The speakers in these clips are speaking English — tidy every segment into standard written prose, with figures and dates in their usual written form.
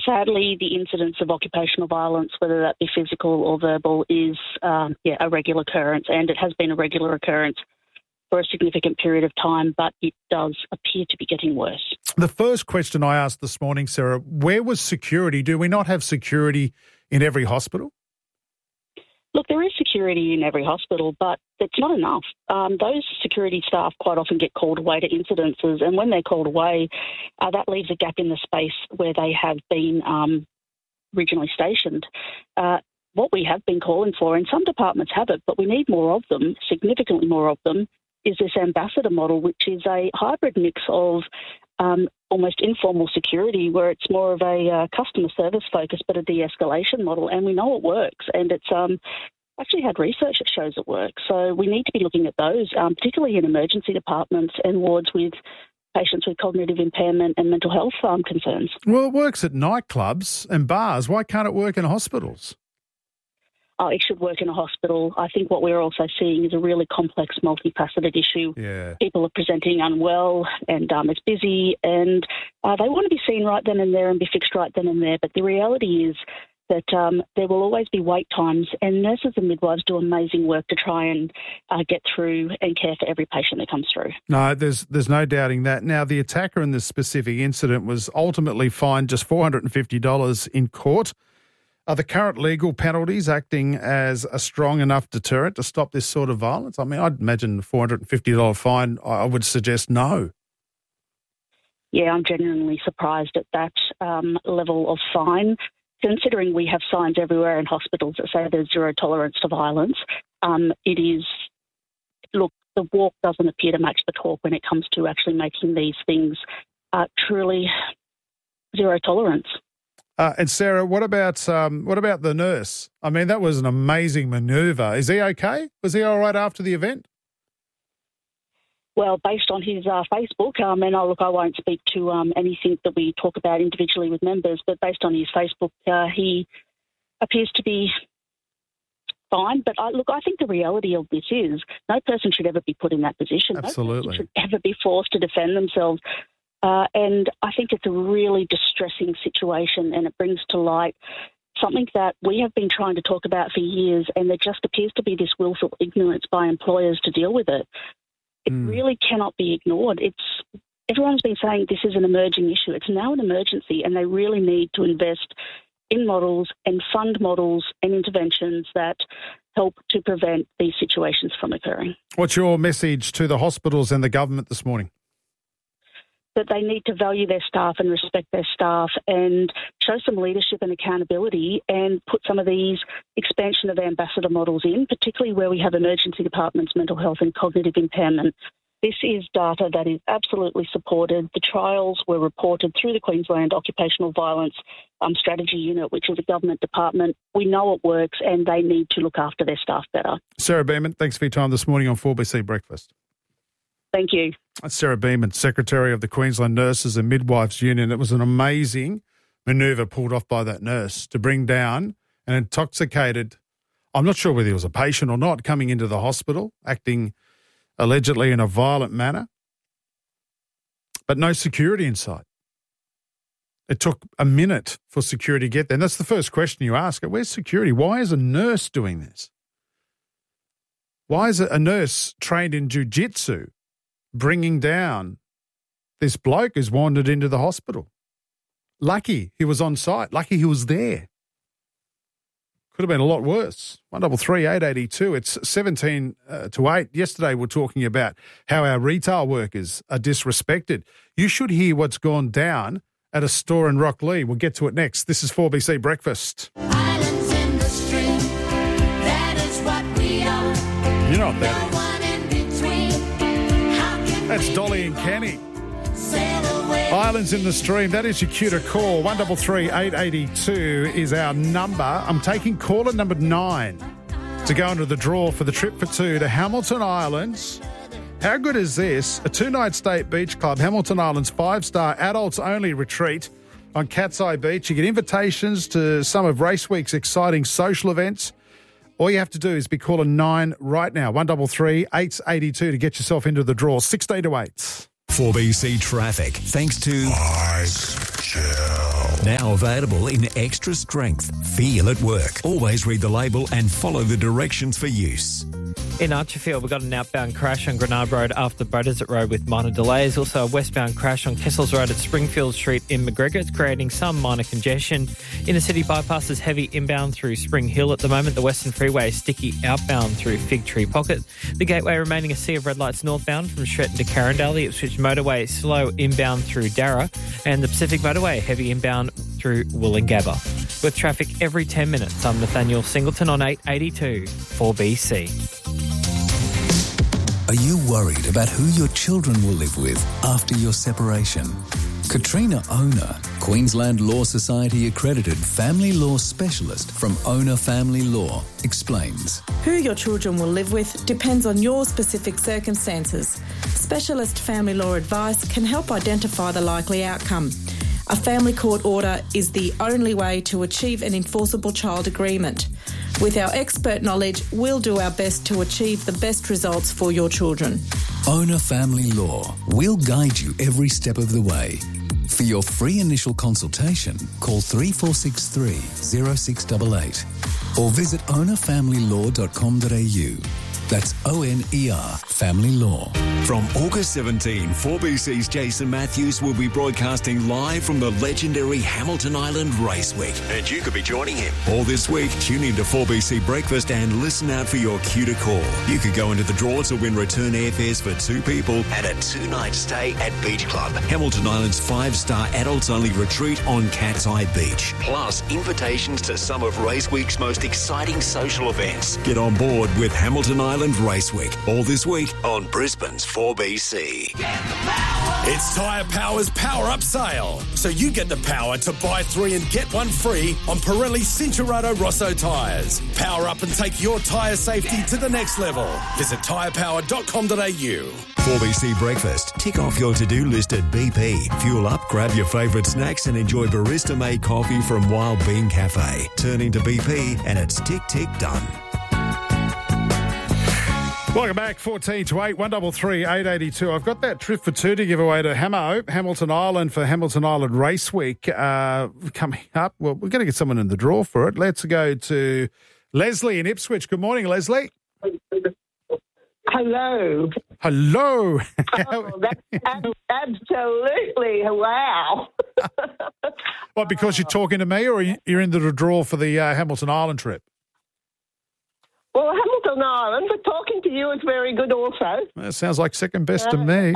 sadly, the incidence of occupational violence, whether that be physical or verbal, is a regular occurrence, and it has been a regular occurrence for a significant period of time, but it does appear to be getting worse. The first question I asked this morning, Sarah, where was security? Do we not have security in every hospital? Look, there is security in every hospital, but it's not enough. Those security staff quite often get called away to incidences, and when they're called away, that leaves a gap in the space where they have been regionally stationed. What we have been calling for, and some departments have it, but we need more of them, significantly more of them, is this ambassador model, which is a hybrid mix of almost informal security, where it's more of a customer service focus, but a de-escalation model. And we know it works, and it's actually had research that shows it works. So we need to be looking at those, particularly in emergency departments and wards with patients with cognitive impairment and mental health concerns. Well, it works at nightclubs and bars. Why can't it work in hospitals? It should work in a hospital. I think what we're also seeing is a really complex, multifaceted issue. Yeah. People are presenting unwell, and it's busy, and they want to be seen right then and there and be fixed right then and there. But the reality is that there will always be wait times, and nurses and midwives do amazing work to try and get through and care for every patient that comes through. No, there's no doubting that. Now, the attacker in this specific incident was ultimately fined just $450 in court. Are the current legal penalties acting as a strong enough deterrent to stop this sort of violence? I mean, I'd imagine a $450 fine, I would suggest no. Yeah, I'm genuinely surprised at that level of fine, considering we have signs everywhere in hospitals that say there's zero tolerance to violence. The walk doesn't appear to match the talk when it comes to actually making these things truly zero tolerance. And Sarah, what about the nurse? I mean, that was an amazing manoeuvre. Is he okay? Was he all right after the event? Well, based on his Facebook, and I won't speak to anything that we talk about individually with members, but based on his Facebook, he appears to be fine. But I think the reality of this is no person should ever be put in that position. Absolutely. No person should ever be forced to defend themselves. And I think it's a really distressing situation, and it brings to light something that we have been trying to talk about for years, and there just appears to be this willful ignorance by employers to deal with it. It really cannot be ignored. Everyone's been saying this is an emerging issue. It's now an emergency, and they really need to invest in models and fund models and interventions that help to prevent these situations from occurring. What's your message to the hospitals and the government this morning? That they need to value their staff and respect their staff and show some leadership and accountability and put some of these expansion of ambassador models in, particularly where we have emergency departments, mental health and cognitive impairment. This is data that is absolutely supported. The trials were reported through the Queensland Occupational Violence Strategy Unit, which is a government department. We know it works, and they need to look after their staff better. Sarah Beeman, thanks for your time this morning on 4BC Breakfast. Thank you. That's Sarah Beeman, Secretary of the Queensland Nurses and Midwives Union. It was an amazing manoeuvre pulled off by that nurse to bring down an intoxicated, I'm not sure whether he was a patient or not, coming into the hospital, acting allegedly in a violent manner, but no security in sight. It took a minute for security to get there. And that's the first question you ask. Where's security? Why is a nurse doing this? Why is a nurse trained in jiu-jitsu bringing down this bloke who's wandered into the hospital? Lucky he was on site. Lucky he was there. Could have been a lot worse. 133 882. It's 17 to 8. Yesterday we were talking about how our retail workers are disrespected. You should hear what's gone down at a store in Rocklea. We'll get to it next. This is 4BC Breakfast. Islands in the stream, that is what we are. You know what that is. No one in between. How can That's we Dolly and Kenny. sail away? Islands in the Stream, that is your cue to call. 133 882 is our number. I'm taking caller number 9 to go into the draw for the trip for two to Hamilton Islands. How good is this? A 2-night stay at Beach Club, Hamilton Islands 5-star adults-only retreat on Cat's Eye Beach. You get invitations to some of Race Week's exciting social events. All you have to do is be calling 9 right now, 133 882 to get yourself into the draw, 16 to 8. 4BC Traffic, thanks to Mike Chill. Now available in extra strength. Feel at work. Always read the label and follow the directions for use. In Archerfield, we've got an outbound crash on Granard Road after Beaudesert Road with minor delays. Also, a westbound crash on Kessels Road at Springfield Street in McGregor. It's creating some minor congestion. Inner City bypass is heavy inbound through Spring Hill at the moment. The Western Freeway is sticky outbound through Fig Tree Pocket. The Gateway remaining a sea of red lights northbound from Shretton to Carindale. The Ipswich Motorway slow inbound through Darra. And the Pacific Motorway heavy inbound through Woolloongabba. With traffic every 10 minutes, I'm Nathaniel Singleton on 882 4BC. Are you worried about who your children will live with after your separation? Katrina Owner, Queensland Law Society accredited family law specialist from Owner Family Law, explains. Who your children will live with depends on your specific circumstances. Specialist family law advice can help identify the likely outcome. A family court order is the only way to achieve an enforceable child agreement. With our expert knowledge, we'll do our best to achieve the best results for your children. Owner Family Law. We'll guide you every step of the way. For your free initial consultation, call 3463 0688 or visit ownerfamilylaw.com.au. That's ONER Family Law. From August 17, 4BC's Jason Matthews will be broadcasting live from the legendary Hamilton Island Race Week. And you could be joining him. All this week, tune in to 4BC Breakfast and listen out for your cue to call. You could go into the draw to win return airfares for 2 people and a 2-night stay at Beach Club, Hamilton Island's 5-star adults-only retreat on Cat's Eye Beach. Plus, invitations to some of Race Week's most exciting social events. Get on board with Hamilton Island Race Week. All this week on Brisbane's 4BC. It's Tyre Power's Power Up Sale. So you get the power to buy 3 and get 1 free on Pirelli Cincherato Rosso tyres. Power up and take your tyre safety to the next level. Visit tyrepower.com.au. 4BC Breakfast. Tick off your to-do list at BP. Fuel up, grab your favourite snacks and enjoy barista-made coffee from Wild Bean Cafe. Turn into BP and it's tick, tick, done. Welcome back, 14 to 8, 133 882. I've got that trip for 2 to give away to Hamilton Island for Hamilton Island Race Week coming up. Well, we're going to get someone in the draw for it. Let's go to Leslie in Ipswich. Good morning, Leslie. Hello. Hello. Oh, that's absolutely wow. What, because you're talking to me or you're in the draw for the Hamilton Island trip? Well, Hamilton Island, but talking to you is very good also. That sounds like second best to me.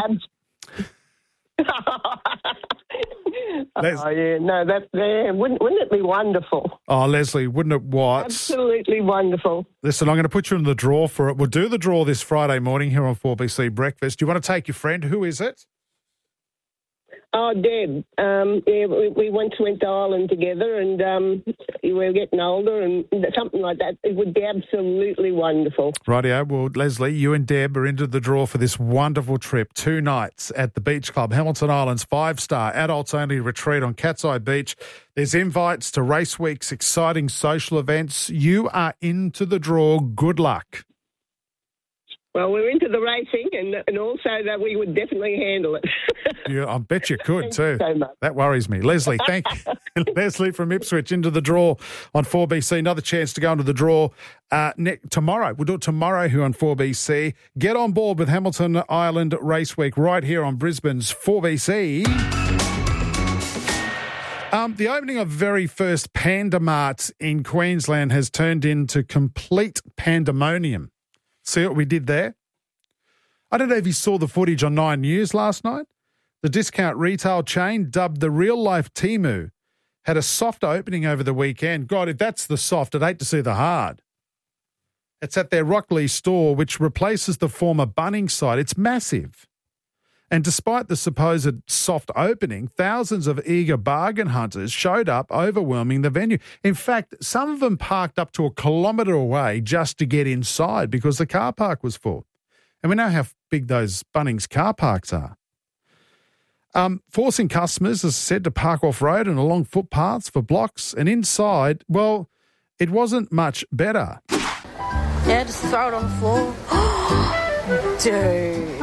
Wouldn't it be wonderful? Oh, Leslie, wouldn't it what? Absolutely wonderful. Listen, I'm going to put you in the draw for it. We'll do the draw this Friday morning here on 4BC Breakfast. Do you want to take your friend? Who is it? Oh, Deb. We went to Ireland together and we were getting older and something like that. It would be absolutely wonderful. Rightio. Well, Leslie, you and Deb are into the draw for this wonderful trip. 2 nights at the Beach Club, Hamilton Island's 5-star adults-only retreat on Cat's Eye Beach. There's invites to Race Week's exciting social events. You are into the draw. Good luck. Well, we're into the racing and also that we would definitely handle it. Yeah, I bet you could too. So much. That worries me. Leslie, thank you. Leslie from Ipswich into the draw on 4BC. Another chance to go into the draw tomorrow. We'll do it tomorrow here on 4BC. Get on board with Hamilton Island Race Week right here on Brisbane's 4BC. The opening of very first Panda Marts in Queensland has turned into complete pandemonium. See what we did there? I don't know if you saw the footage on 9 News last night. The discount retail chain, dubbed the real-life Temu, had a soft opening over the weekend. God, if that's the soft, I'd hate to see the hard. It's at their Rockley store, which replaces the former Bunnings site. It's massive. And despite the supposed soft opening, thousands of eager bargain hunters showed up, overwhelming the venue. In fact, some of them parked up to 1 kilometre away just to get inside because the car park was full. And we know how big those Bunnings car parks are. Forcing customers, as I said, to park off-road and along footpaths for blocks. And inside, well, it wasn't much better. Yeah, just throw it on the floor. Dude.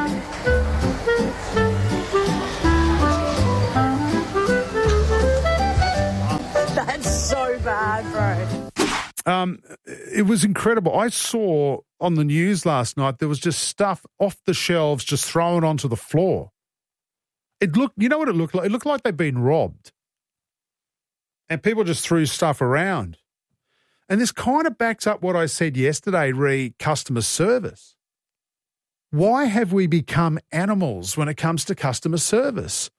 bad, bro. It was incredible. I saw on the news last night there was just stuff off the shelves just thrown onto the floor. It looked, you know what it looked like? It looked like they'd been robbed. And people just threw stuff around. And this kind of backs up what I said yesterday, re customer service. Why have we become animals when it comes to customer service?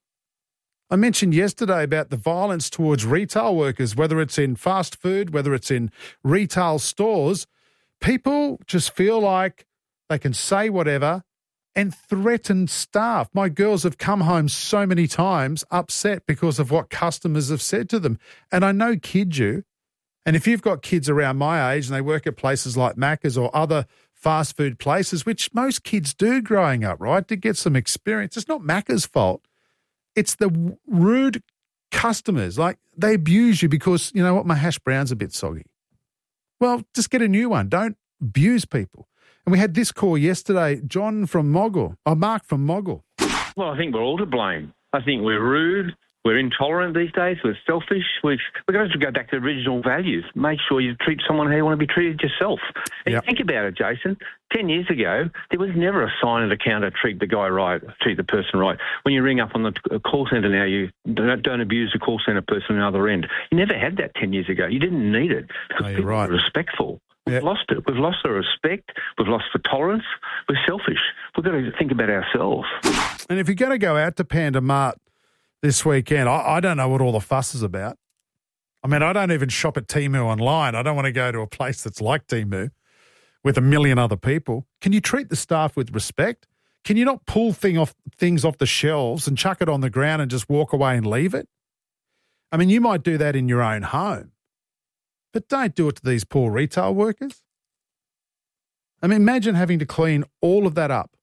I mentioned yesterday about the violence towards retail workers, whether it's in fast food, whether it's in retail stores. People just feel like they can say whatever and threaten staff. My girls have come home so many times upset because of what customers have said to them. And I no kid you, and if you've got kids around my age and they work at places like Macca's or other fast food places, which most kids do growing up, right, to get some experience, it's not Macca's fault. It's the rude customers. Like, they abuse you because, you know what, my hash brown's a bit soggy. Well, just get a new one. Don't abuse people. And we had this call yesterday, Mark from Moggill. Well, I think we're all to blame. I think we're rude, we're intolerant these days, we're selfish. We've got to go back to original values. Make sure you treat someone how you want to be treated yourself. And Yep. think about it, Jason. 10 years ago, there was never a sign at the counter, treat the guy right, treat the person right. When you ring up on the call centre now, you don't abuse the call centre person on the other end. You never had that 10 years ago. You didn't need it because you're people right. were respectful. We've Yep. lost it. We've lost the respect. We've lost the tolerance. We're selfish. We've got to think about ourselves. And if you're going to go out to Panda Mart this weekend, I don't know what all the fuss is about. I mean, I don't even shop at Temu online. I don't want to go to a place that's like Temu with a million other people. Can you treat the staff with respect? Can you not pull things off the shelves and chuck it on the ground and just walk away and leave it? I mean, you might do that in your own home, but don't do it to these poor retail workers. I mean, imagine having to clean all of that up.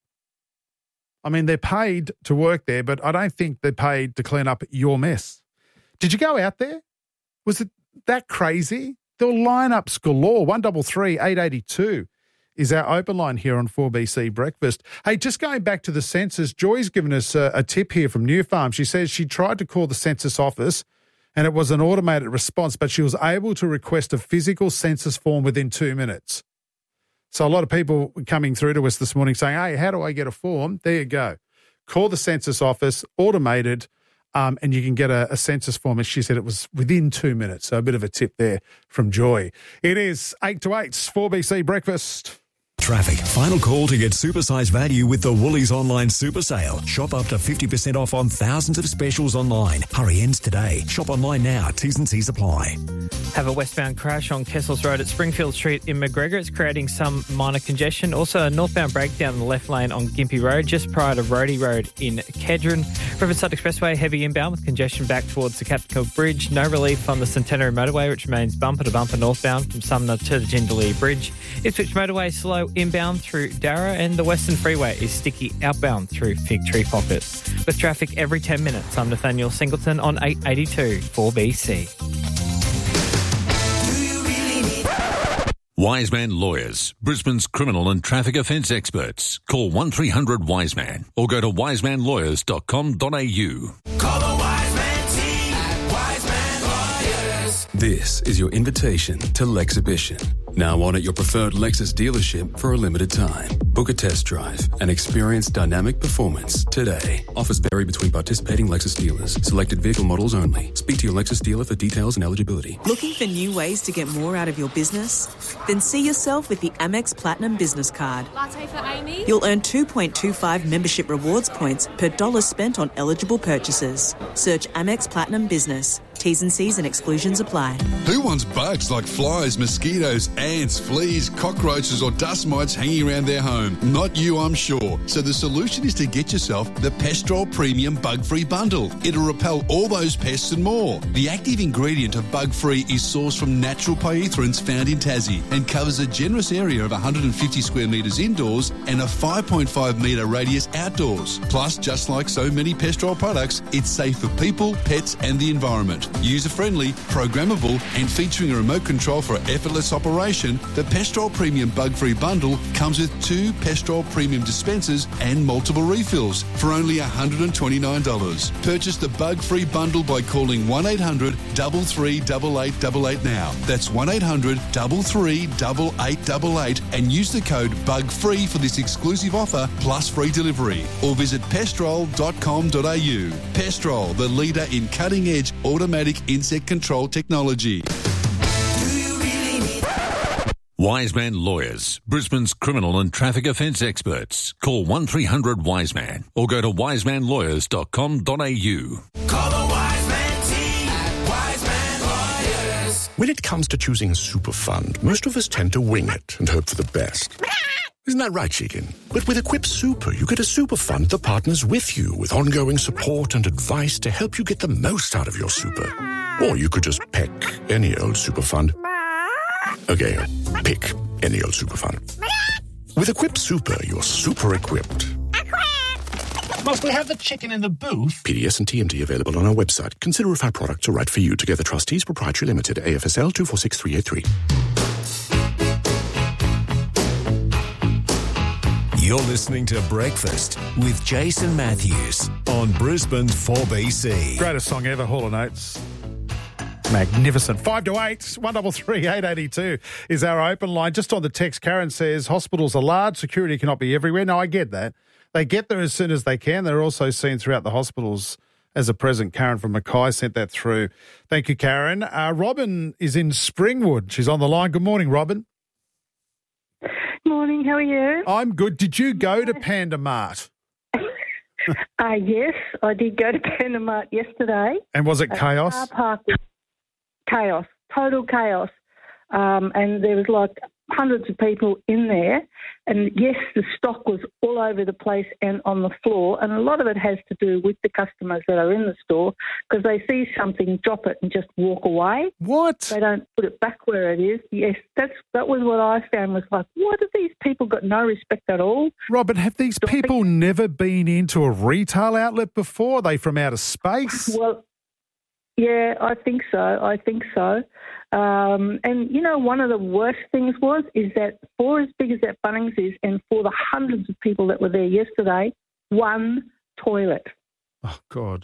I mean, they're paid to work there, but I don't think they're paid to clean up your mess. Did you go out there? Was it that crazy? There were lineups galore. 133 882 is our open line here on 4BC Breakfast. Hey, just going back to the census, Joy's given us a tip here from New Farm. She says she tried to call the census office and it was an automated response, but she was able to request a physical census form within 2 minutes. So a lot of people coming through to us this morning saying, hey, how do I get a form? There you go. Call the census office, automated, and you can get a census form. And she said it was within 2 minutes. So a bit of a tip there from Joy. It is 8 to 8, 4BC Breakfast. Traffic. Final call to get supersized value with the Woolies online super sale. Shop up to 50% off on thousands of specials online. Hurry, ends today. Shop online now. T's and C's apply. Have a westbound crash on Kessels Road at Springfield Street in McGregor. It's creating some minor congestion. Also, a northbound breakdown in the left lane on Gympie Road, just prior to Rhodey Road in Kedron. Riverside Expressway, heavy inbound with congestion back towards the Captain Cook Bridge. No relief on the Centenary Motorway, which remains bumper to bumper northbound from Sumner to the Jindalee Bridge. Ipswich Motorway, slow inbound through Darra, and the Western Freeway is sticky outbound through Fig Tree Pocket. With traffic every 10 minutes, I'm Nathaniel Singleton on 882 4BC. Wiseman Lawyers, Brisbane's criminal and traffic offence experts. Call 1300 Wiseman or go to wisemanlawyers.com.au. Call the Wiseman team at Wiseman Lawyers. This is your invitation to Lexhibition. Now on at your preferred Lexus dealership for a limited time. Book a test drive and experience dynamic performance today. Offers vary between participating Lexus dealers. Selected vehicle models only. Speak to your Lexus dealer for details and eligibility. Looking for new ways to get more out of your business? Then see yourself with the Amex Platinum Business Card. Latte for Amy? You'll earn 2.25 membership rewards points per dollar spent on eligible purchases. Search Amex Platinum Business. T's and C's and exclusions apply. Who wants bugs like flies, mosquitoes, ants, fleas, cockroaches or dust mites hanging around their home? Not you, I'm sure. So the solution is to get yourself the Pestrol Premium Bug-Free Bundle. It'll repel all those pests and more. The active ingredient of Bug-Free is sourced from natural pyrethroids found in Tassie and covers a generous area of 150 square metres indoors and a 5.5 metre radius outdoors. Plus, just like so many Pestrol products, it's safe for people, pets and the environment. User-friendly, programmable and featuring a remote control for effortless operation, the Pestrol Premium Bug-Free Bundle comes with 2 Pestrol Premium dispensers and multiple refills for only $129. Purchase the Bug-Free Bundle by calling 1-800-338888 now. That's 1-800-338888 and use the code BUGFREE for this exclusive offer plus free delivery. Or visit pestrol.com.au. Pestrol, the leader in cutting-edge automatic insect control technology. Wiseman Lawyers, Brisbane's criminal and traffic offence experts. Call 1300 Wiseman or go to wisemanlawyers.com.au. Call the Wiseman team at Wiseman Lawyers. When it comes to choosing a super fund, most of us tend to wing it and hope for the best. Isn't that right, Chicken? But with Equip Super, you get a super fund that partners with you with ongoing support and advice to help you get the most out of your super. Or you could just pick any old super fund. Okay, pick any old super fund. With Equip Super, you're super equipped. Must we have the chicken in the booth? PDS and TMT available on our website. Consider if our products are right for you. Together Trustees Proprietary Limited, AFSL 246383. You're listening to Breakfast with Jason Matthews on Brisbane's 4BC. Greatest song ever, Hall & Oates. Magnificent. 5 to 8, 133 882 is our open line. Just on the text, Karen says, hospitals are large, security cannot be everywhere. No, I get that. They get there as soon as they can. They're also seen throughout the hospitals as a present. Karen from Mackay sent that through. Thank you, Karen. Robin is in Springwood. She's on the line. Good morning, Robin. Morning, how are you? I'm good. Did you go to Panda Mart? Yes, I did go to Panda Mart yesterday. And was it chaos? Car park was chaos, total chaos. And there was like hundreds of people in there. And yes, the stock was all over the place and on the floor. And a lot of it has to do with the customers that are in the store because they see something, drop it and just walk away. What? They don't put it back where it is. Yes, that was what I found was like, what have these people got no respect at all? Robin, have these people never been into a retail outlet before? Are they from outer space? Well, yeah, I think so. And, you know, one of the worst things is that for as big as that Bunnings is and for the hundreds of people that were there yesterday, one toilet. Oh, God.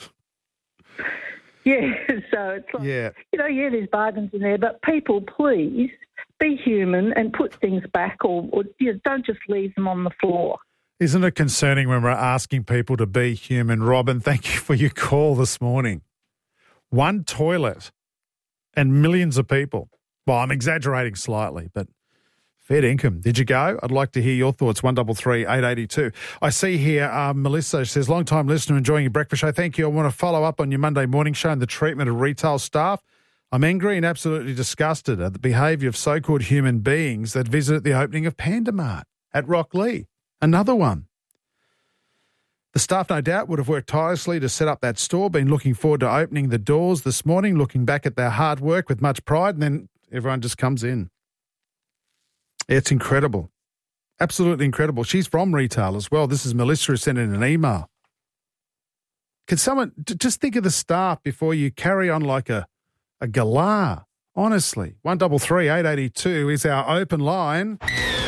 Yeah, so it's like, there's bargains in there, but people, please be human and put things back or don't just leave them on the floor. Isn't it concerning when we're asking people to be human? Robin, thank you for your call this morning. One toilet and millions of people. Well, I'm exaggerating slightly, but fair income. Did you go? I'd like to hear your thoughts. 133 882. I see here Melissa says, long-time listener enjoying your breakfast show. Thank you. I want to follow up on your Monday morning show and the treatment of retail staff. I'm angry and absolutely disgusted at the behaviour of so-called human beings that visited the opening of Panda Mart at Rocklea. Another one. The staff, no doubt, would have worked tirelessly to set up that store, been looking forward to opening the doors this morning, looking back at their hard work with much pride, and then everyone just comes in. It's incredible. Absolutely incredible. She's from retail as well. This is Melissa who sent in an email. Can someone just think of the staff before you carry on like a galah? Honestly. 133 882 is our open line.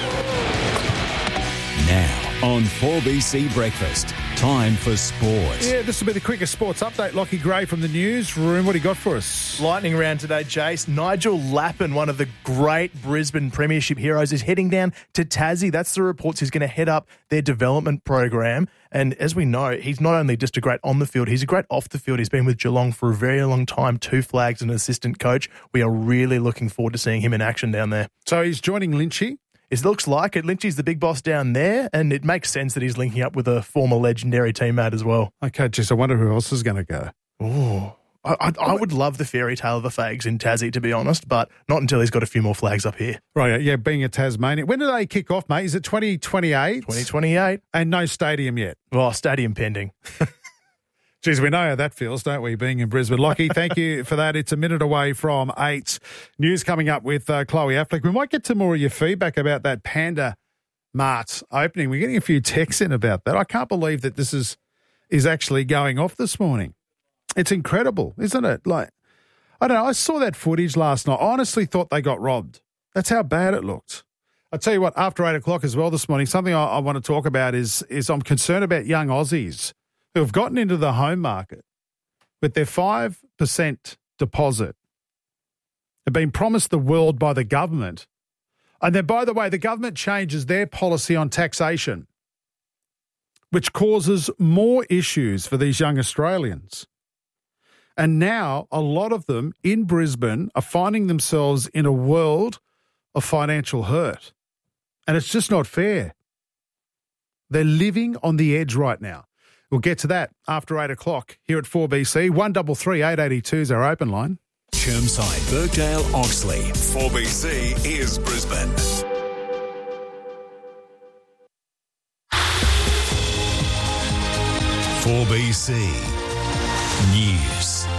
Now on 4BC Breakfast, time for sport. Yeah, this will be the quickest sports update. Lockie Gray from the newsroom. What do you got for us? Lightning round today, Jace. Nigel Lappin, one of the great Brisbane Premiership heroes, is heading down to Tassie. That's the reports. He's going to head up their development program. And as we know, he's not only just a great on the field, he's a great off the field. He's been with Geelong for a very long time, 2 flags and an assistant coach. We are really looking forward to seeing him in action down there. So he's joining Lynchy? It looks like it. Lynchy's the big boss down there, and it makes sense that he's linking up with a former legendary teammate as well. Okay, geez, I wonder who else is going to go. Oh, I would love the fairy tale of the Fags in Tassie, to be honest, but not until he's got a few more flags up here. Right, yeah, being a Tasmanian. When do they kick off, mate? Is it 2028? 2028. And no stadium yet? Well, stadium pending. Geez, we know how that feels, don't we, being in Brisbane. Lockie, thank you for that. It's a minute away from 8. News coming up with Chloe Affleck. We might get to more of your feedback about that Panda Mart opening. We're getting a few texts in about that. I can't believe that this is actually going off this morning. It's incredible, isn't it? Like, I don't know. I saw that footage last night. I honestly thought they got robbed. That's how bad it looked. I tell you what, after 8 o'clock as well this morning, something I want to talk about is I'm concerned about young Aussies who have gotten into the home market with their 5% deposit. They've been promised the world by the government. And then, by the way, the government changes their policy on taxation, which causes more issues for these young Australians. And now a lot of them in Brisbane are finding themselves in a world of financial hurt. And it's just not fair. They're living on the edge right now. We'll get to that after 8 o'clock here at 4BC. 133 882 is our open line. Chermside, Birkdale, Oxley. 4BC is Brisbane. "4BC News."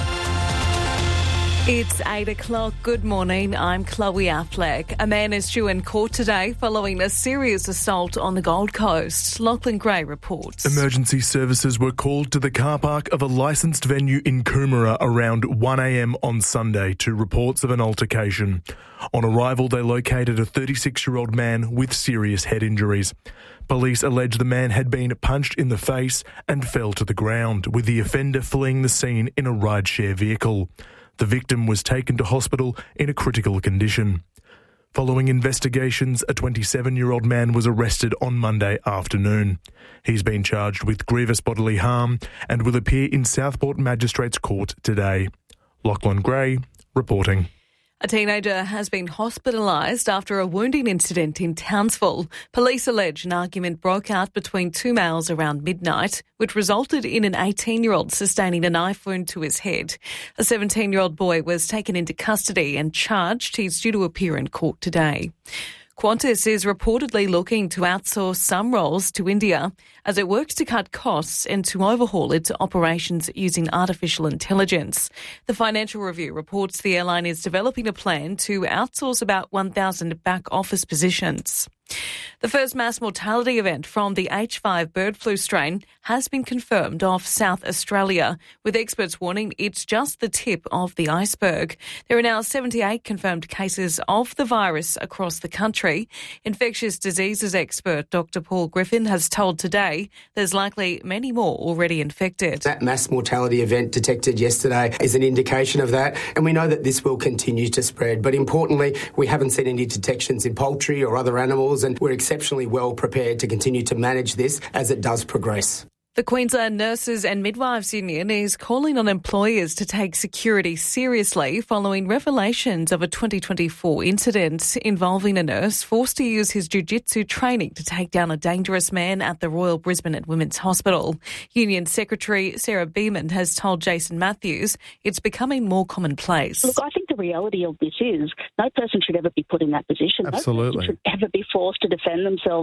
It's 8 o'clock. Good morning. I'm Chloe Affleck. A man is due in court today following a serious assault on the Gold Coast. Lachlan Gray reports. Emergency services were called to the car park of a licensed venue in Coomera around 1 a.m. on Sunday to reports of an altercation. On arrival, they located a 36-year-old man with serious head injuries. Police allege the man had been punched in the face and fell to the ground, with the offender fleeing the scene in a rideshare vehicle. The victim was taken to hospital in a critical condition. Following investigations, a 27-year-old man was arrested on Monday afternoon. He's been charged with grievous bodily harm and will appear in Southport Magistrates Court today. Lachlan Gray reporting. A teenager has been hospitalised after a wounding incident in Townsville. Police allege an argument broke out between two males around midnight, which resulted in an 18-year-old sustaining a knife wound to his head. A 17-year-old boy was taken into custody and charged. He's due to appear in court today. Qantas is reportedly looking to outsource some roles to India as it works to cut costs and to overhaul its operations using artificial intelligence. The Financial Review reports the airline is developing a plan to outsource about 1,000 back office positions. The first mass mortality event from the H5 bird flu strain has been confirmed off South Australia, with experts warning it's just the tip of the iceberg. There are now 78 confirmed cases of the virus across the country. Infectious diseases expert Dr. Paul Griffin has told Today there's likely many more already infected. That mass mortality event detected yesterday is an indication of that, and we know that this will continue to spread. But importantly, we haven't seen any detections in poultry or other animals, and we're exceptionally well prepared to continue to manage this as it does progress. The Queensland Nurses and Midwives Union is calling on employers to take security seriously following revelations of a 2024 incident involving a nurse forced to use his jiu-jitsu training to take down a dangerous man at the Royal Brisbane and Women's Hospital. Union Secretary Sarah Beeman has told Jason Matthews it's becoming more commonplace. Look, I think the reality of this is no person should ever be put in that position. Absolutely. No person should ever be forced to defend themselves.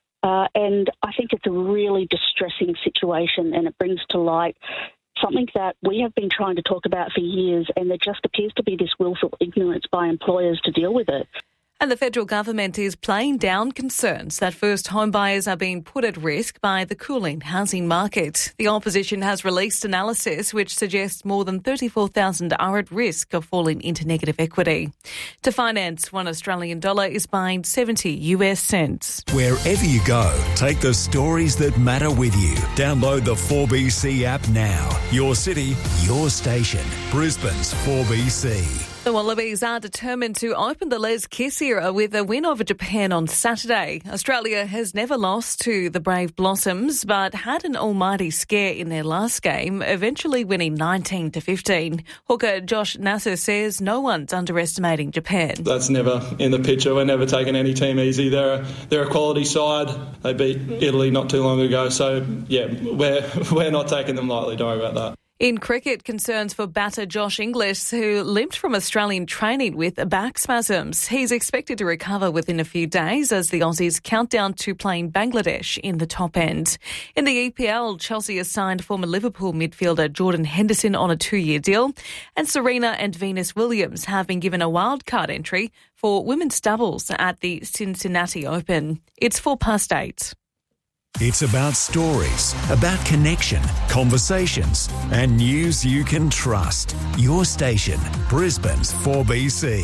And I think it's a really distressing situation, and it brings to light something that we have been trying to talk about for years, and there just appears to be this willful ignorance by employers to deal with it. And the federal government is playing down concerns that first home buyers are being put at risk by the cooling housing market. The opposition has released analysis which suggests more than 34,000 are at risk of falling into negative equity. To finance, $1 Australian is buying 70 US cents. Wherever you go, take the stories that matter with you. Download the 4BC app now. Your city, your station. Brisbane's 4BC. The Wallabies are determined to open the Les Kiss era with a win over Japan on Saturday. Australia has never lost to the Brave Blossoms, but had an almighty scare in their last game, eventually winning 19-15. Hooker Josh Nasser says no one's underestimating Japan. That's never in the picture. We're never taking any team easy. They're a quality side. They beat Italy not too long ago. So, yeah, we're not taking them lightly. Don't worry about that. In cricket, concerns for batter Josh Inglis, who limped from Australian training with back spasms. He's expected to recover within a few days as the Aussies count down to playing Bangladesh in the top end. In the EPL, Chelsea has signed former Liverpool midfielder Jordan Henderson on a 2-year deal, and Serena and Venus Williams have been given a wildcard entry for women's doubles at the Cincinnati Open. It's 8:04. It's about stories, about connection, conversations, and news you can trust. Your station, Brisbane's 4BC.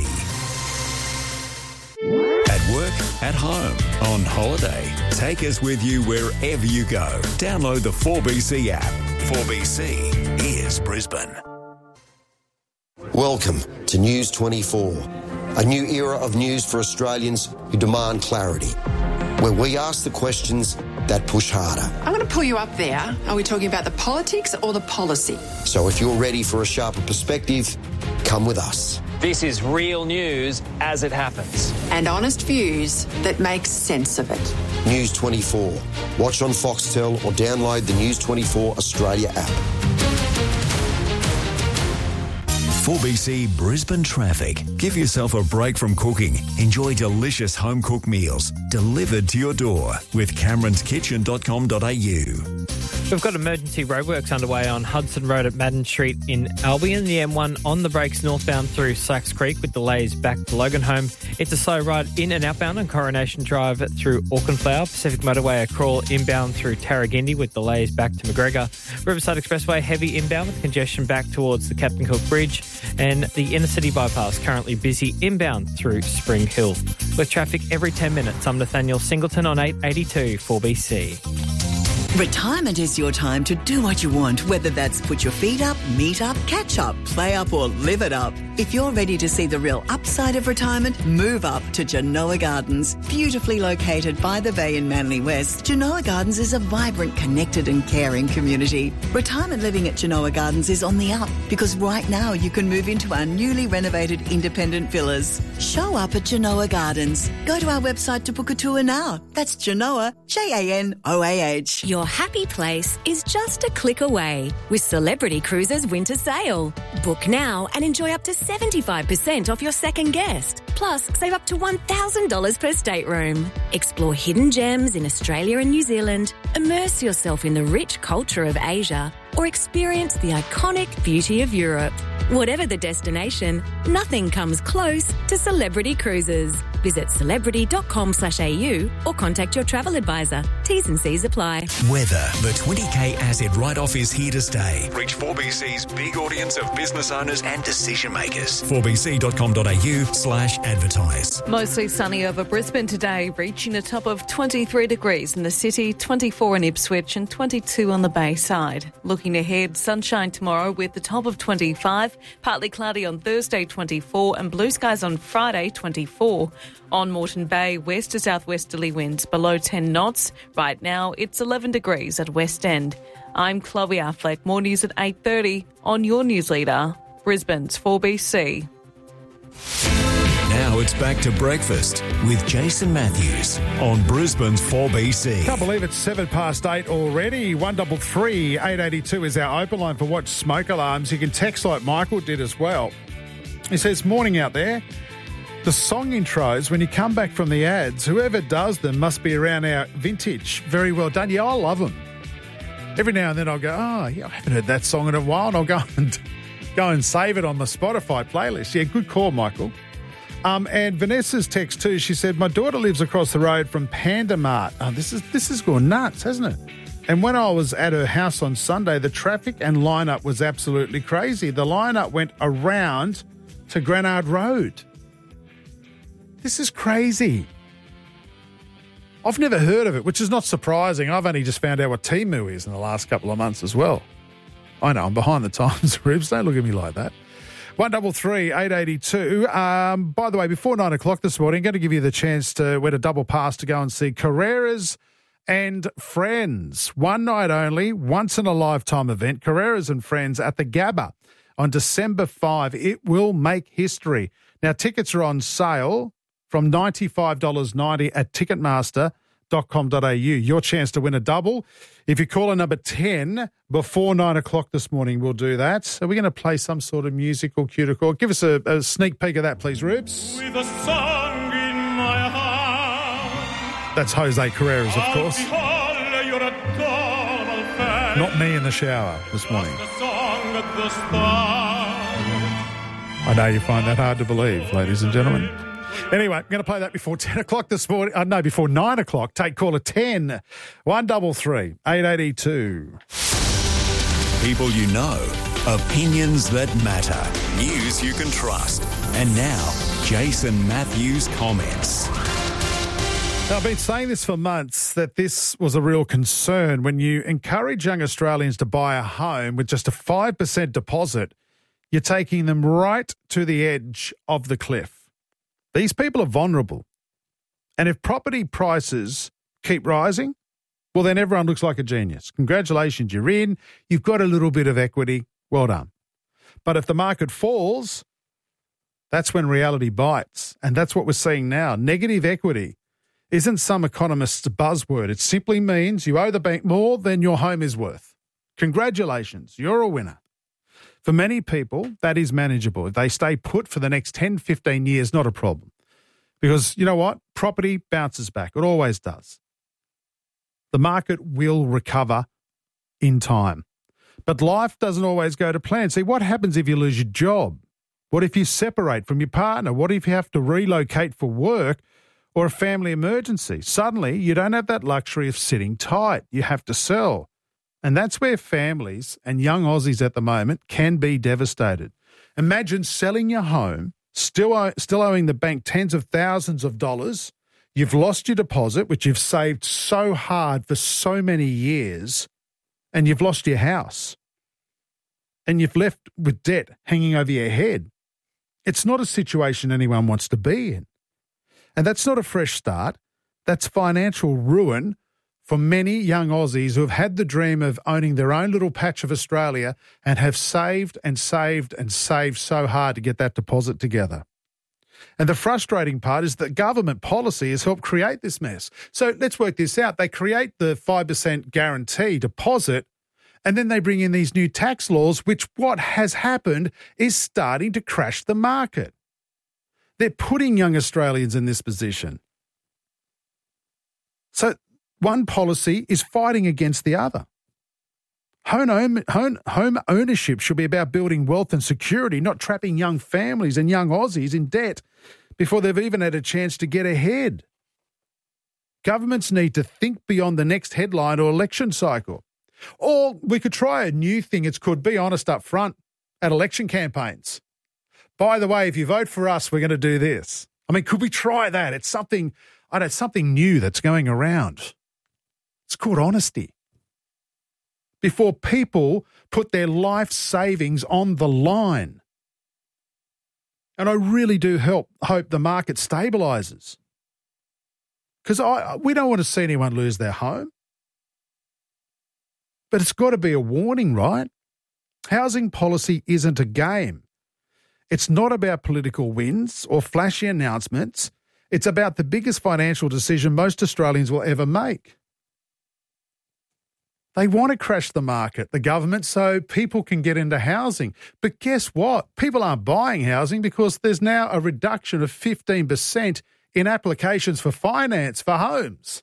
At work, at home, on holiday. Take us with you wherever you go. Download the 4BC app. 4BC is Brisbane. Welcome to News 24, a new era of news for Australians who demand clarity, where we ask the questions that push harder. I'm going to pull you up there. Are we talking about the politics or the policy? So if you're ready for a sharper perspective, come with us. This is real news as it happens. And honest views that make sense of it. News 24. Watch on Foxtel or download the News 24 Australia app. 4BC Brisbane traffic. Give yourself a break from cooking. Enjoy delicious home-cooked meals delivered to your door with cameronskitchen.com.au. We've got emergency roadworks underway on Hudson Road at Madden Street in Albion. The M1 on the brakes northbound through Slacks Creek with delays back to Loganholme. It's a slow ride in and outbound on Coronation Drive through Auchenflower. Pacific Motorway a crawl inbound through Tarragindi with delays back to McGregor. Riverside Expressway heavy inbound with congestion back towards the Captain Cook Bridge. And the inner city bypass currently busy inbound through Spring Hill. With traffic every 10 minutes, I'm Nathaniel Singleton on 882 4BC. Retirement is your time to do what you want, whether that's put your feet up, meet up, catch up, play up or live it up. If you're ready to see the real upside of retirement, move up to Genoa Gardens. Beautifully located by the bay in Manly West, Genoa Gardens is a vibrant, connected and caring community. Retirement living at Genoa Gardens is on the up because right now you can move into our newly renovated independent villas. Show up at Genoa Gardens. Go to our website to book a tour now. That's Genoa, Janoah. Your happy place is just a click away with Celebrity Cruises Winter Sale. Book now and enjoy up to 75% off your second guest. Plus, save up to $1,000 per stateroom. Explore hidden gems in Australia and New Zealand, immerse yourself in the rich culture of Asia, or experience the iconic beauty of Europe. Whatever the destination, nothing comes close to Celebrity Cruises. Visit celebrity.com.au or contact your travel advisor. T's and C's apply. Weather. The 20K asset write-off is here to stay. Reach 4BC's big audience of business owners and decision makers. 4bc.com.au/advertise. Mostly sunny over Brisbane today, reaching a top of 23 degrees in the city, 24 in Ipswich and 22 on the Bayside. Looking ahead, sunshine tomorrow with the top of 25, partly cloudy on Thursday 24 and blue skies on Friday 24. On Moreton Bay, west to southwesterly winds below 10 knots. Right now, it's 11 degrees at West End. I'm Chloe Affleck. More news at 8:30 on your news leader, Brisbane's 4BC. Now it's back to breakfast with Jason Matthews on Brisbane's 4BC. Can't believe it's 8:07 already. 133 882 is our open line for Watch Smoke Alarms. You can text like Michael did as well. He says, morning out there. The song intros, when you come back from the ads, whoever does them must be around our vintage. Very well done. Yeah, I love them. Every now and then I'll go, I haven't heard that song in a while, and I'll go and save it on the Spotify playlist. Yeah, good call, Michael. And Vanessa's text too, she said, my daughter lives across the road from Panda Mart. Oh, this has gone nuts, hasn't it? And when I was at her house on Sunday, the traffic and lineup was absolutely crazy. The lineup went around to Granard Road. This is crazy. I've never heard of it, which is not surprising. I've only just found out what Temu is in the last couple of months as well. I know, I'm behind the times, Ribs. Don't look at me like that. 133 882. By the way, before 9 o'clock this morning, I'm going to give you the chance to win a double pass to go and see Carreras and Friends. One night only, once in a lifetime event. Carreras and Friends at the Gabba on December 5. It will make history. Now, tickets are on sale from $95.90 at Ticketmaster.com.au. Your chance to win a double. If you call a number 10 before 9 o'clock this morning, we'll do that. Are we going to play some sort of musical cue to call? Give us a sneak peek of that, please, Rubes. With a song in my heart. That's Jose Carreras, of course. You're a double fan. Not me in the shower this morning. The song at the start. I know you find that hard to believe, ladies and gentlemen. Anyway, I'm going to play that before 10 o'clock this morning. Before 9 o'clock. Take caller 10 133 882. People you know, opinions that matter, news you can trust. And now, Jason Matthews comments. Now, I've been saying this for months, that this was a real concern. When you encourage young Australians to buy a home with just a 5% deposit, you're taking them right to the edge of the cliff. These people are vulnerable. And if property prices keep rising, well, then everyone looks like a genius. Congratulations, you're in. You've got a little bit of equity. Well done. But if the market falls, that's when reality bites. And that's what we're seeing now. Negative equity isn't some economist's buzzword. It simply means you owe the bank more than your home is worth. Congratulations, you're a winner. For many people, that is manageable. If they stay put for the next 10, 15 years, not a problem. Because you know what? Property bounces back. It always does. The market will recover in time. But life doesn't always go to plan. See, what happens if you lose your job? What if you separate from your partner? What if you have to relocate for work or a family emergency? Suddenly, you don't have that luxury of sitting tight. You have to sell. And that's where families and young Aussies at the moment can be devastated. Imagine selling your home, still owing the bank tens of thousands of dollars. You've lost your deposit, which you've saved so hard for so many years, and you've lost your house. And you've left with debt hanging over your head. It's not a situation anyone wants to be in. And that's not a fresh start. That's financial ruin for many young Aussies who have had the dream of owning their own little patch of Australia and have saved and saved and saved so hard to get that deposit together. And the frustrating part is that government policy has helped create this mess. So let's work this out. They create the 5% guarantee deposit, and then they bring in these new tax laws, which what has happened is starting to crash the market. They're putting young Australians in this position. So one policy is fighting against the other. Home ownership should be about building wealth and security, not trapping young families and young Aussies in debt before they've even had a chance to get ahead. Governments need to think beyond the next headline or election cycle. Or we could try a new thing. It's called be honest up front at election campaigns. By the way, if you vote for us, we're going to do this. I mean, could we try that? It's something new that's going around. It's called honesty. Before people put their life savings on the line. And I really do hope the market stabilises. Because we don't want to see anyone lose their home. But it's got to be a warning, right? Housing policy isn't a game. It's not about political wins or flashy announcements. It's about the biggest financial decision most Australians will ever make. They want to crash the market, the government, so people can get into housing. But guess what? People aren't buying housing because there's now a reduction of 15% in applications for finance for homes.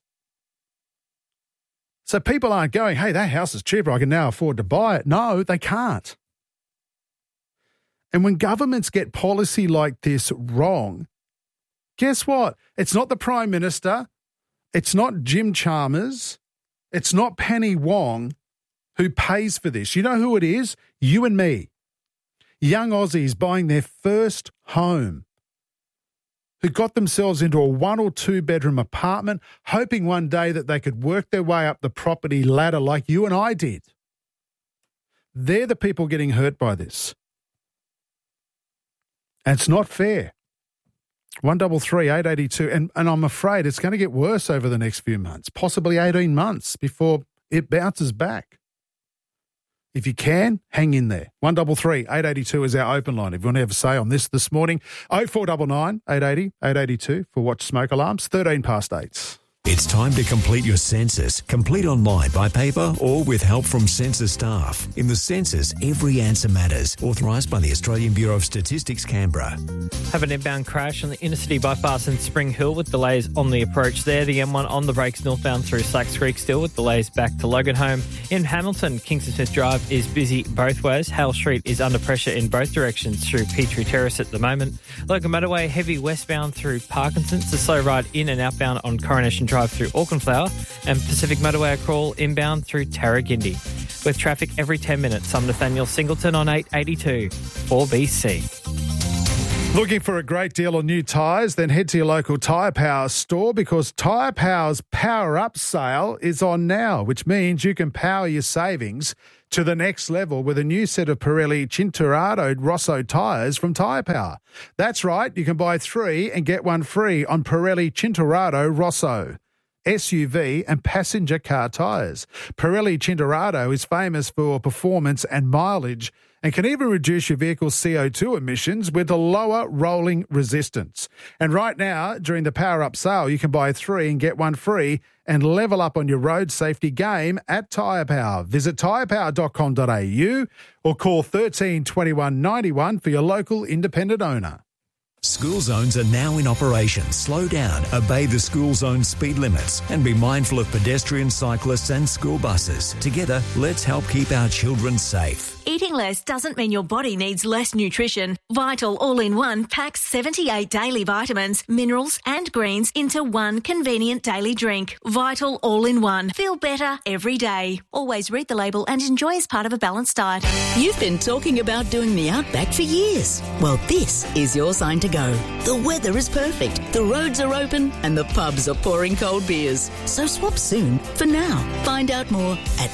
So people aren't going, hey, that house is cheaper, I can now afford to buy it. No, they can't. And when governments get policy like this wrong, guess what? It's not the Prime Minister, it's not Jim Chalmers, it's not Penny Wong who pays for this. You know who it is? You and me. Young Aussies buying their first home who got themselves into a 1 or 2 bedroom apartment, hoping one day that they could work their way up the property ladder like you and I did. They're the people getting hurt by this. And it's not fair. 133 882, and I'm afraid it's going to get worse over the next few months, possibly 18 months before it bounces back. If you can, hang in there. 133 882 is our open line. If you want to have a say on this morning, 0499 880 882 for Watch Smoke Alarms, 13 past 8. It's time to complete your census. Complete online, by paper, or with help from census staff. In the census, every answer matters. Authorised by the Australian Bureau of Statistics, Canberra. Have an inbound crash on the inner-city bypass in Spring Hill with delays on the approach there. The M1 on the brakes northbound through Slacks Creek still with delays back to Loganholme. In Hamilton, Kingston Smith Drive is busy both ways. Hale Street is under pressure in both directions through Petrie Terrace at the moment. Logan Motorway heavy westbound through Parkinson's. The slow ride in and outbound on Coronation Drive through Auchenflower, and Pacific Motorway crawl inbound through Tarragindi. With traffic every 10 minutes, I'm Nathaniel Singleton on 882 4BC. Looking for a great deal on new tyres? Then head to your local Tyre Power store, because Tyre Power's Power Up sale is on now, which means you can power your savings to the next level with a new set of Pirelli Cinturato Rosso tyres from Tyre Power. That's right, you can buy 3 and get 1 free on Pirelli Cinturato Rosso SUV and passenger car tyres. Pirelli Cinturato is famous for performance and mileage, and can even reduce your vehicle's CO2 emissions with a lower rolling resistance. And right now, during the Power Up sale, you can buy 3 and get 1 free and level up on your road safety game at Tyre Power. Visit tyrepower.com.au or call 13 21 91 for your local independent owner. School zones are now in operation. Slow down, obey the school zone speed limits, and be mindful of pedestrians, cyclists and school buses. Together, let's help keep our children safe. Eating less doesn't mean your body needs less nutrition. Vital All-in-One packs 78 daily vitamins, minerals and greens into one convenient daily drink. Vital All-in-One. Feel better every day. Always read the label and enjoy as part of a balanced diet. You've been talking about doing the Outback for years. Well, this is your sign to go. The weather is perfect, the roads are open and the pubs are pouring cold beers. So swap soon. For now, find out more at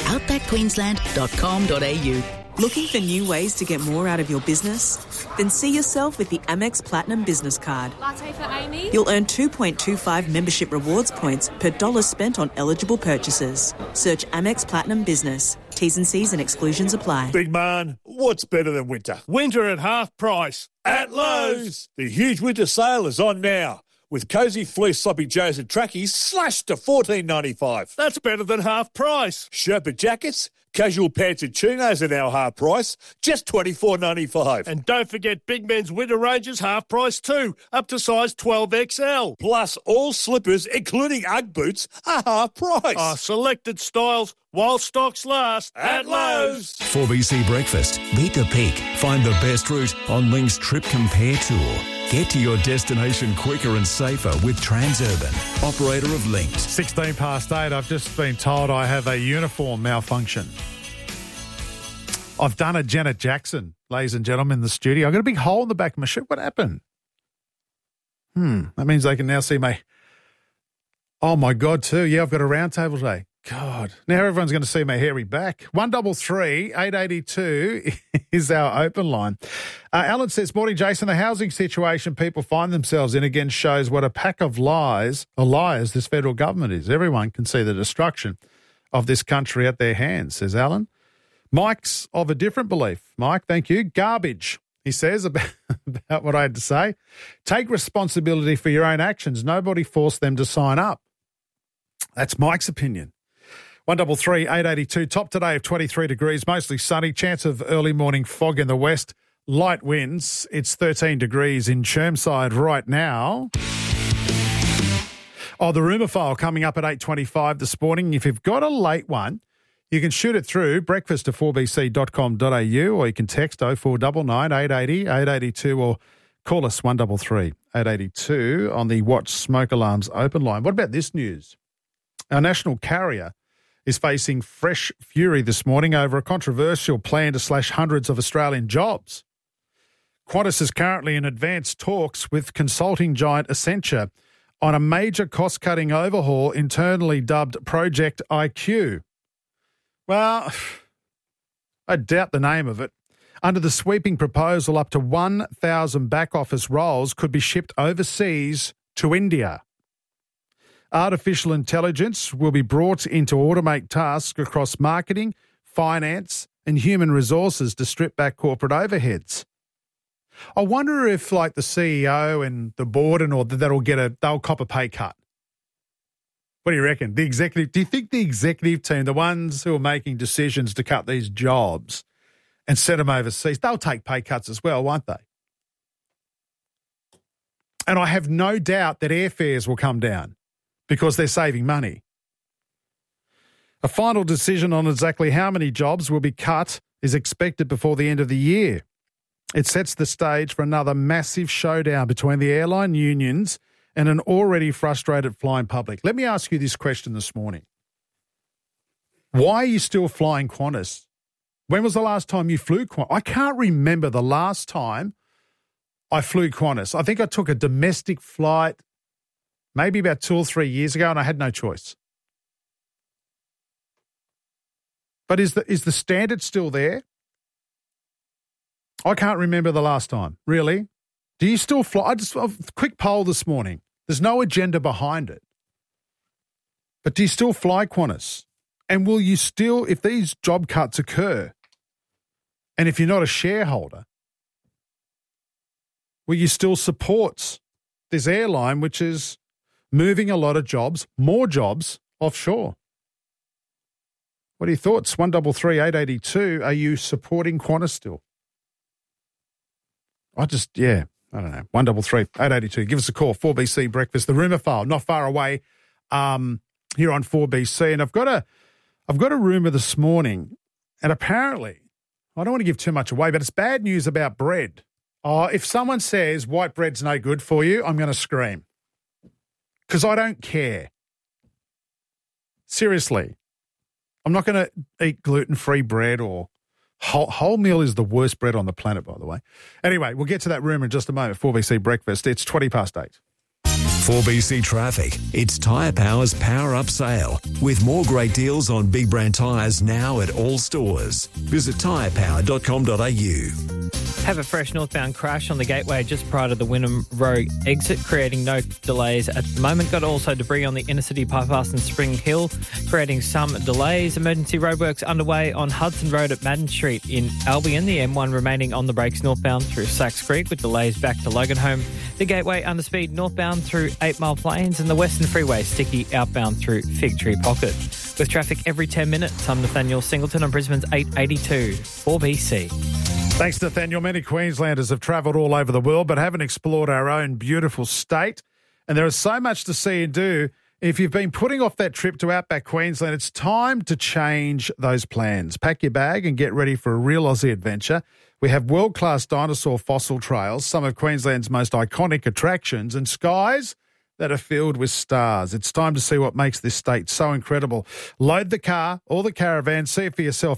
outbackqueensland.com.au. Looking for new ways to get more out of your business? Then see yourself with the Amex Platinum Business Card. Latte for Amy. You'll earn 2.25 membership rewards points per dollar spent on eligible purchases. Search Amex Platinum Business. T's and C's and exclusions apply. Big man, what's better than winter? Winter at half price at Lowe's. The huge winter sale is on now, with cosy fleece sloppy joes and trackies slashed to $14.95. That's better than half price. Sherpa jackets, casual pants and chinos are now half price, just $24.95. And don't forget Big Men's winter ranges half price too, up to size 12XL. Plus all slippers, including Ugg boots, are half price. Selected styles while stocks last at Lowe's. 4BC Breakfast. Beat the peak. Find the best route on Link's Trip Compare Tour. Get to your destination quicker and safer with Transurban, operator of Link. 16 past 8. I've just been told I have a uniform malfunction. I've done a Janet Jackson, ladies and gentlemen, in the studio. I've got a big hole in the back of my shirt. What happened? That means they can now see my... Oh, my God, too. Yeah, I've got a round table today. God. Now everyone's going to see my hairy back. 133 882 is our open line. Alan says, morning, Jason. The housing situation people find themselves in again shows what a pack of liars this federal government is. Everyone can see the destruction of this country at their hands, says Alan. Mike's of a different belief. Mike, thank you. Garbage, he says, about what I had to say. Take responsibility for your own actions. Nobody forced them to sign up. That's Mike's opinion. 133 882. Top today of 23 degrees, mostly sunny. Chance of early morning fog in the west. Light winds. It's 13 degrees in Chermside right now. Oh, the rumour file coming up at 8:25 this morning. If you've got a late one, you can shoot it through breakfast@4bc.com.au, or you can text 0499 880 882 or call us 133 882 on the Watch Smoke Alarms open line. What about this news? Our national carrier is facing fresh fury this morning over a controversial plan to slash hundreds of Australian jobs. Qantas is currently in advanced talks with consulting giant Accenture on a major cost-cutting overhaul internally dubbed Project IQ. Well, I doubt the name of it. Under the sweeping proposal, up to 1,000 back-office roles could be shipped overseas to India. Artificial intelligence will be brought in to automate tasks across marketing, finance and human resources to strip back corporate overheads. I wonder if, like, the CEO and the board and all that, they'll cop a pay cut. What do you reckon? Do you think the executive team, the ones who are making decisions to cut these jobs and send them overseas, they'll take pay cuts as well, won't they? And I have no doubt that airfares will come down because they're saving money. A final decision on exactly how many jobs will be cut is expected before the end of the year. It sets the stage for another massive showdown between the airline unions and an already frustrated flying public. Let me ask you this question this morning. Why are you still flying Qantas? When was the last time you flew Qantas? I can't remember the last time I flew Qantas. I think I took a domestic flight maybe about 2 or 3 years ago, and I had no choice. But is the standard still there? I can't remember the last time. Really? Do you still fly? A quick poll this morning. There's no agenda behind it. But do you still fly Qantas? And will you still, if these job cuts occur, and if you're not a shareholder, will you still support this airline which is moving a lot of jobs, more jobs, offshore? What are your thoughts? 133 882. Are you supporting Qantas still? I don't know. 133 882. Give us a call. 4BC Breakfast. The rumour file, not far away here on 4BC. And I've got a rumour this morning, and apparently, I don't want to give too much away, but it's bad news about bread. If someone says white bread's no good for you, I'm going to scream. Because I don't care. Seriously. I'm not going to eat gluten-free bread or wholemeal is the worst bread on the planet, by the way. Anyway, we'll get to that rumour in just a moment. 4BC Breakfast. It's 8:20. 4BC Traffic. It's Tyre Power's Power Up Sale with more great deals on big brand tyres now at all stores. Visit tyrepower.com.au. Have a fresh northbound crash on the Gateway just prior to the Wynnum Road exit, creating no delays at the moment. Got also debris on the inner city bypass in Spring Hill, creating some delays. Emergency roadworks underway on Hudson Road at Madden Street in Albion. The M1 remaining on the brakes northbound through Sachs Creek with delays back to Loganholme. The Gateway underspeed northbound through 8 Mile Plains and the Western Freeway sticky outbound through Fig Tree Pocket. With traffic every 10 minutes, I'm Nathaniel Singleton on Brisbane's 882 4BC. Thanks, Nathaniel. Many Queenslanders have travelled all over the world but haven't explored our own beautiful state. And there is so much to see and do. If you've been putting off that trip to Outback Queensland, it's time to change those plans. Pack your bag and get ready for a real Aussie adventure. We have world-class dinosaur fossil trails, some of Queensland's most iconic attractions, and skies that are filled with stars. It's time to see what makes this state so incredible. Load the car or the caravan. See it for yourself.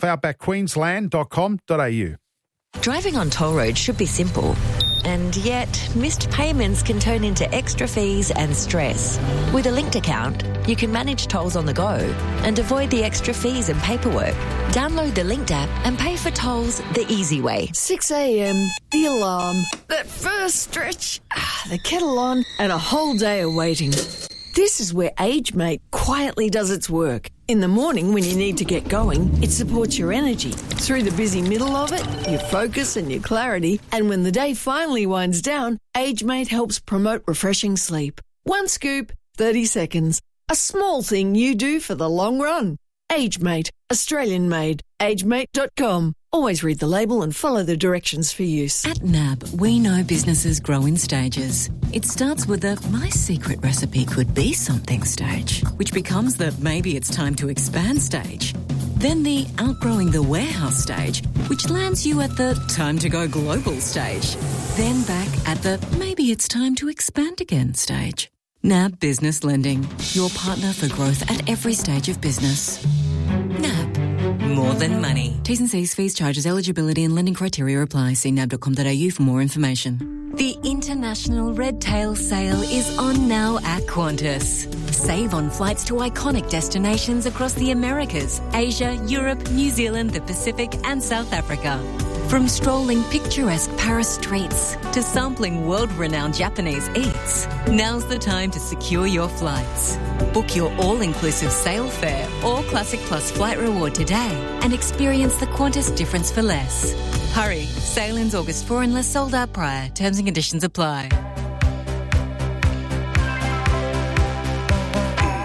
outbackqueensland.com.au. Driving on toll roads should be simple, and yet missed payments can turn into extra fees and stress. With a linked account, you can manage tolls on the go and avoid the extra fees and paperwork. Download the Linked app and pay for tolls the easy way. 6 a.m, the alarm, that first stretch, the kettle on, and a whole day of waiting. This is where AgeMate quietly does its work. In the morning when you need to get going, it supports your energy. Through the busy middle of it, your focus and your clarity. And when the day finally winds down, AgeMate helps promote refreshing sleep. One scoop, 30 seconds. A small thing you do for the long run. AgeMate, Australian made. AgeMate.com. Always read the label and follow the directions for use. At NAB, we know businesses grow in stages. It starts with the my secret recipe could be something stage, which becomes the maybe it's time to expand stage. Then the outgrowing the warehouse stage, which lands you at the time to go global stage. Then back at the maybe it's time to expand again stage. NAB Business Lending, your partner for growth at every stage of business. NAB. More than money. T's and C's, fees, charges, eligibility and lending criteria apply. See nab.com.au for more information. The International Red Tail Sale is on now at Qantas. Save on flights to iconic destinations across the Americas, Asia, Europe, New Zealand, the Pacific and South Africa. From strolling picturesque Paris streets to sampling world-renowned Japanese eats, now's the time to secure your flights. Book your all-inclusive sail fare or Classic Plus flight reward today and experience the Qantas difference for less. Hurry, sail ins August 4 unless sold out prior. Terms and conditions apply.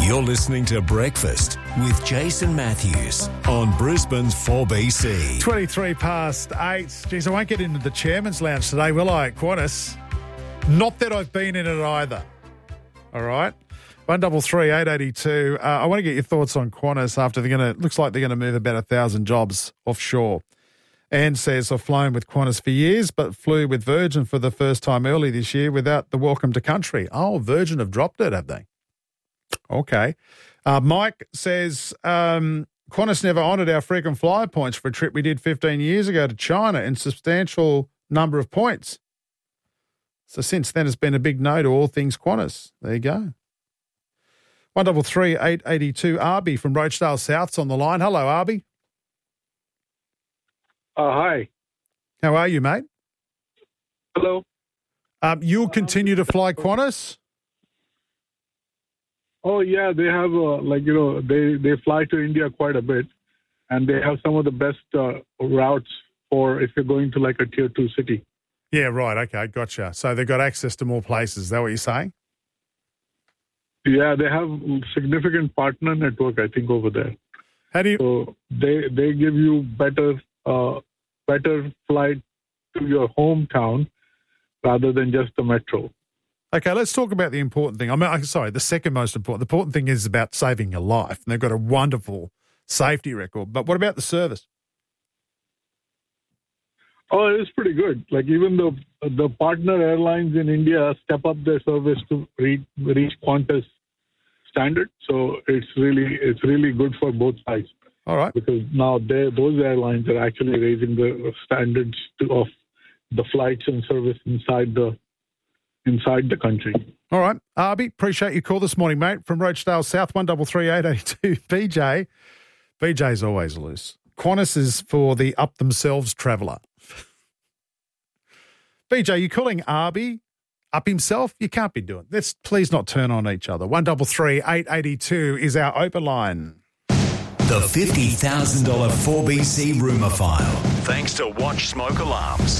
You're listening to Breakfast with Jason Matthews on Brisbane's 4BC. 23 past 8. Geez, I won't get into the Chairman's Lounge today, will I, Qantas? Not that I've been in it either. All right? 133 882. I want to get your thoughts on Qantas after looks like they're going to move about 1,000 jobs offshore. Anne says, I've flown with Qantas for years, but flew with Virgin for the first time early this year without the welcome to country. Oh, Virgin have dropped it, have they? Okay. Mike says, Qantas never honoured our frequent flyer points for a trip we did 15 years ago to China in substantial number of points. So since then, it's been a big no to all things Qantas. There you go. 133 882. Arby from Rochedale South's on the line. Hello, Arby. Hi. How are you, mate? Hello. You'll continue to fly Qantas? Oh, yeah, they have, they fly to India quite a bit, and they have some of the best routes for if you're going to like a tier 2 city. Yeah, right. Okay, gotcha. So they've got access to more places. Is that what you're saying? Yeah, they have significant partner network, I think, over there. How do you? So they give you better flight to your hometown rather than just the metro. Okay, let's talk about the important thing. The second most important. The important thing is about saving your life. And they've got a wonderful safety record. But what about the service? Oh, it is pretty good. Like even the partner airlines in India step up their service to reach Qantas standard. So it's really good for both sides. All right. Because now those airlines are actually raising the standards of the flights and service inside the country. All right. Arby, appreciate your call this morning, mate. From Rochedale South, 133 882. BJ's always loose. Qantas is for the up-themselves traveller. BJ, you calling Arby up himself? You can't be doing this. Please not turn on each other. 133 882 is our open line. The $50,000 4BC rumour file. Thanks to Watch Smoke Alarms.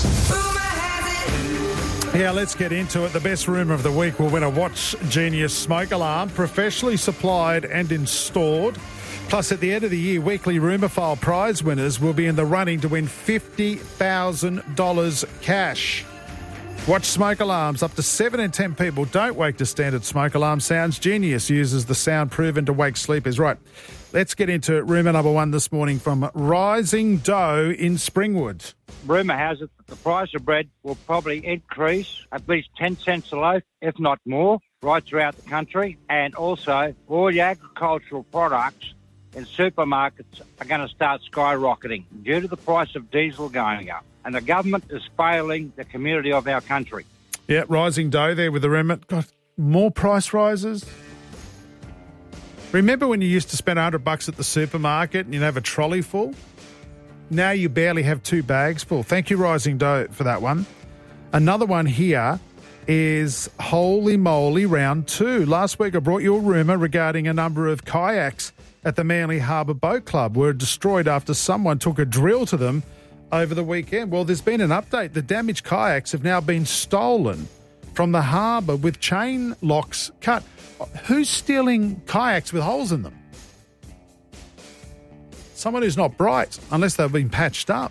Yeah, let's get into it. The best rumour of the week will win a Watch Genius smoke alarm, professionally supplied and installed. Plus, at the end of the year, weekly rumour file prize winners will be in the running to win $50,000 cash. Watch smoke alarms. Up to 7 in 10 people don't wake to standard smoke alarm sounds. Genius uses the sound proven to wake sleepers. Right, let's get into rumour number one this morning from Rising Dough in Springwood. Rumour has it that the price of bread will probably increase at least 10 cents a loaf, if not more, right throughout the country. And also, all the agricultural products in supermarkets are going to start skyrocketing due to the price of diesel going up. And the government is failing the community of our country. Yeah, Rising Dough there with the rumour. God, more price rises? Remember when you used to spend $100 at the supermarket and you'd have a trolley full? Now you barely have 2 bags full. Thank you, Rising Dough, for that one. Another one here is Holy Moly Round 2. Last week I brought you a rumour regarding a number of kayaks at the Manly Harbour Boat Club were destroyed after someone took a drill to them over the weekend. Well, there's been an update. The damaged kayaks have now been stolen from the harbour with chain locks cut. Who's stealing kayaks with holes in them? Someone who's not bright, unless they've been patched up.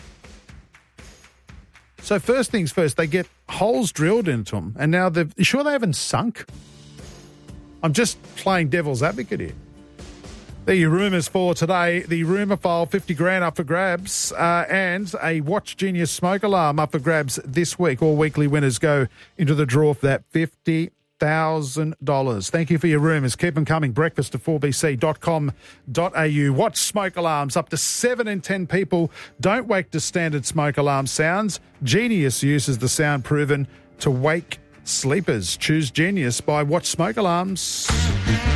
So first things first, they get holes drilled into them, and now you sure they haven't sunk? I'm just playing devil's advocate here. There are your rumours for today. The rumour file, $50,000 up for grabs, and a Watch Genius smoke alarm up for grabs this week. All weekly winners go into the draw for that $50,000. Thank you for your rumours. Keep them coming. Breakfast at 4bc.com.au. Watch smoke alarms. Up to 7 in 10 people don't wake to standard smoke alarm sounds. Genius uses the sound proven to wake sleepers. Choose Genius by Watch Smoke Alarms.